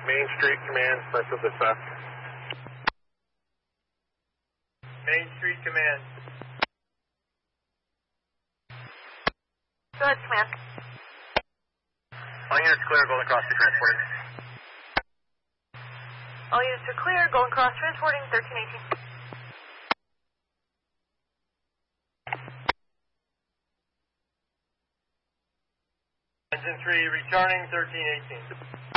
Main Street Command, special dispatch. Main Street Command. Go ahead, Command. All units clear, Golden Cross to transporting. All units are clear. Golden Cross transporting 1318. Engine 3 returning 1318.